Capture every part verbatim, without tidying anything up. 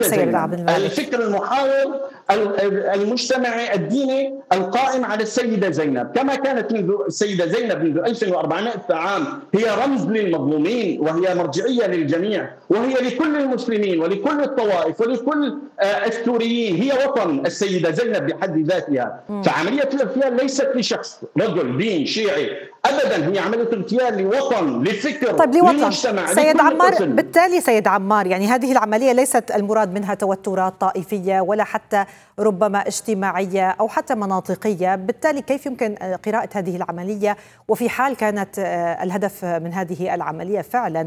سيد عبد زينب، المالك. الفكر المحاور المجتمعي الديني القائم على السيدة زينب، كما كانت منذ السيدة زينب منذ ألف وأربعمائة عام هي رمز للمظلومين وهي مرجعية للجميع وهي لكل المسلمين ولكل الطوائف ولكل السوريين، هي وطن السيدة زينب بحد ذاتها. م. فعملية الاغتيال ليست لشخص رجل دين شيعي ابدا، هي عمليه اغتيال لوطن، لفكر، طيب لوطن. لمجتمع، سيد لكل عمار، طفل. بالتالي سيد عمار، يعني هذه العمليه ليست المراد منها توترات طائفيه ولا حتى ربما اجتماعيه او حتى مناطقيه، بالتالي كيف يمكن قراءه هذه العمليه وفي حال كانت الهدف من هذه العمليه فعلا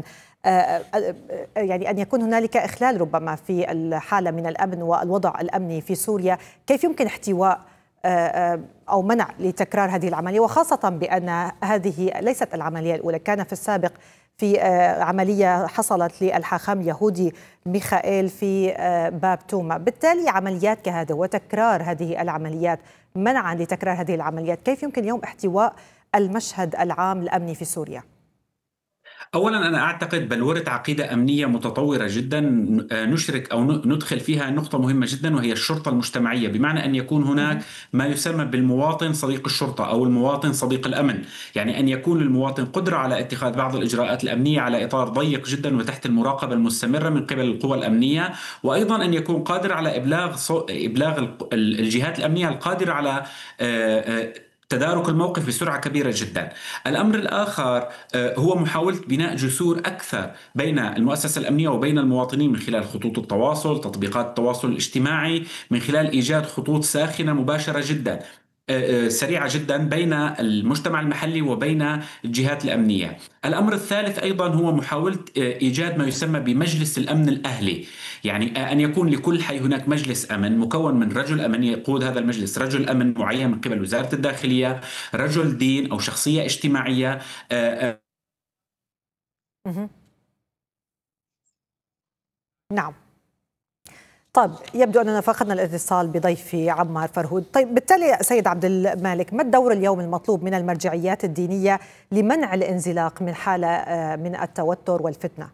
يعني أن يكون هنالك إخلال ربما في الحالة من الأمن والوضع الأمني في سوريا، كيف يمكن احتواء أو منع لتكرار هذه العملية، وخاصة بأن هذه ليست العملية الأولى، كان في السابق في عملية حصلت للحاخام اليهودي ميخائيل في باب توما. بالتالي عمليات كهذا وتكرار هذه العمليات، منعا لتكرار هذه العمليات، كيف يمكن اليوم احتواء المشهد العام الأمني في سوريا؟ أولا أنا أعتقد بلورة عقيدة أمنية متطورة جدا نشرك أو ندخل فيها نقطة مهمة جدا، وهي الشرطة المجتمعية، بمعنى أن يكون هناك ما يسمى بالمواطن صديق الشرطة أو المواطن صديق الأمن، يعني أن يكون للمواطن قدرة على اتخاذ بعض الإجراءات الأمنية على إطار ضيق جدا وتحت المراقبة المستمرة من قبل القوى الأمنية، وأيضا أن يكون قادر على إبلاغ إبلاغ الجهات الأمنية القادرة على تدارك الموقف بسرعة كبيرة جدا. الأمر الآخر هو محاولة بناء جسور أكثر بين المؤسسة الأمنية وبين المواطنين من خلال خطوط التواصل، تطبيقات التواصل الاجتماعي، من خلال إيجاد خطوط ساخنة مباشرة جدا سريعة جدا بين المجتمع المحلي وبين الجهات الأمنية. الأمر الثالث أيضا هو محاولة إيجاد ما يسمى بمجلس الأمن الأهلي، يعني أن يكون لكل حي هناك مجلس أمن مكون من رجل أمن يقود هذا المجلس، رجل أمن معين من قبل وزارة الداخلية، رجل دين أو شخصية اجتماعية. نعم. طيب يبدو أننا فقدنا الاتصال بضيفي عمار فرهود. طيب بالتالي سيد عبد المالك، ما الدور اليوم المطلوب من المرجعيات الدينية لمنع الانزلاق من حالة من التوتر والفتنة؟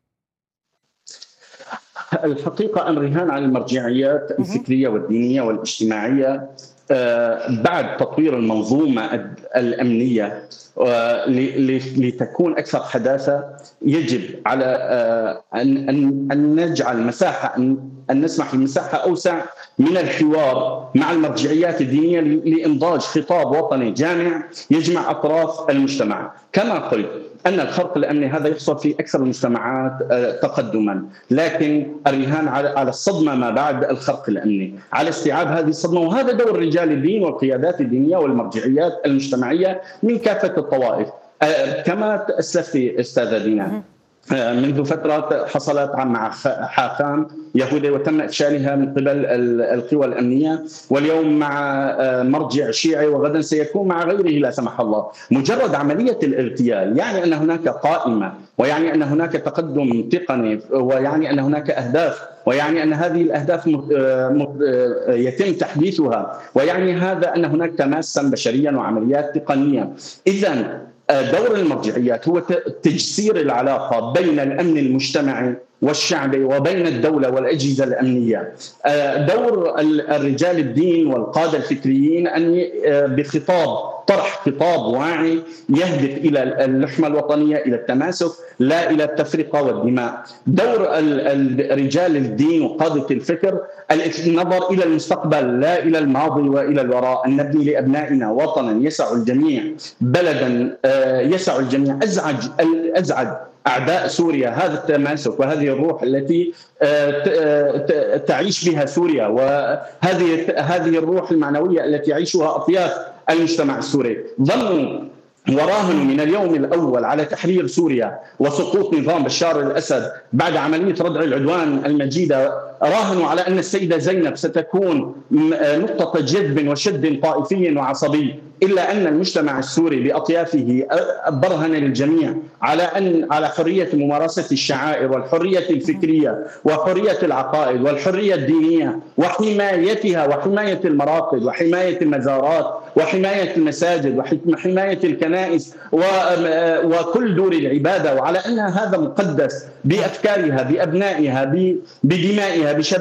الحقيقة الرهان على المرجعيات الفكرية والدينية والاجتماعية بعد تطوير المنظومة الأمنية لتكون أكثر حداثة، يجب على أن نجعل مساحة أن نسمح بمساحة أوسع من الحوار مع المرجعيات الدينية لإنضاج خطاب وطني جامع يجمع أطراف المجتمع. كما قلت أن الخرق الأمني هذا يحصل في أكثر المجتمعات تقدما، لكن الرهان على الصدمة ما بعد الخرق الأمني، على استيعاب هذه الصدمة، وهذا دور رجال الدين والقيادات الدينية والمرجعيات المجتمعية من كافة الطوائف. كما أسلفتي أستاذة دينا، منذ فترة حصلت مع حاخام يهودي وتم إفشالها من قبل القوى الأمنية، واليوم مع مرجع شيعي وغدا سيكون مع غيره لا سمح الله. مجرد عملية الاغتيال يعني أن هناك قائمة، ويعني أن هناك تقدم تقني، ويعني أن هناك أهداف، ويعني أن هذه الأهداف يتم تحديثها، ويعني هذا أن هناك تماسا بشريا وعمليات تقنية. إذن دور المرجعيات هو تجسير العلاقة بين الأمن المجتمعي والشعبي وبين الدولة والأجهزة الأمنية. دور الرجال الدين والقادة الفكريين أن بخطاب طرح خطاب واعي يهدف إلى اللحمة الوطنية، إلى التماسك لا إلى التفرقة والدماء. دور رجال الدين وقادة الفكر النظر إلى المستقبل لا إلى الماضي وإلى الوراء، أن نبني لأبنائنا وطنا يسع الجميع، بلدا يسع الجميع. أزعج أزعج أعداء سوريا هذا التماسك وهذه الروح التي تعيش بها سوريا، وهذه هذه الروح المعنوية التي يعيشها أطياف المجتمع السوري. ظنوا وراهنوا من اليوم الأول على تحرير سوريا وسقوط نظام بشار الأسد بعد عملية ردع العدوان المجيدة، راهنوا على أن السيدة زينب ستكون نقطة جذب وشد طائفي وعصبي، إلا أن المجتمع السوري بأطيافه برهن للجميع على أن على حرية ممارسة الشعائر والحرية الفكرية وحرية العقائد والحرية الدينية وحمايتها، وحماية المراقد وحماية المزارات وحماية المساجد وحماية الكنائس وكل دور العبادة، وعلى أن هذا مقدس بأفكارها بأبنائها بدمائها بشبابها.